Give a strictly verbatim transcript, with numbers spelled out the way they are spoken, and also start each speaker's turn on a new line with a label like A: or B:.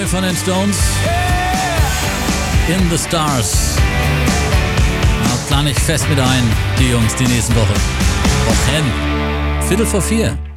A: neu von den Stones. In the Stars. Da plane ich fest mit ein, die Jungs, die nächsten Woche. Wochen. Viertel vor vier.